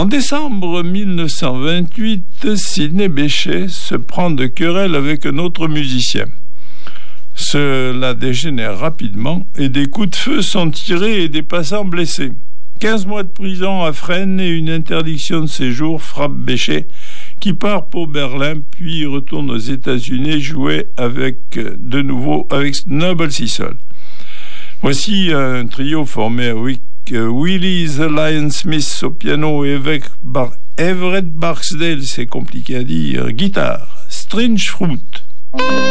En décembre 1928, Sidney Bechet se prend de querelle avec un autre musicien. Cela dégénère rapidement et des coups de feu sont tirés et des passants blessés. 15 mois de prison à Fresnes et une interdiction de séjour frappe Bechet, qui part pour Berlin, puis retourne aux États-Unis jouer de nouveau avec Noble Sissle. Voici un trio formé avec Willie the Lion Smith au piano et avec Everett Barksdale, c'est compliqué à dire, guitare, Strange Fruit.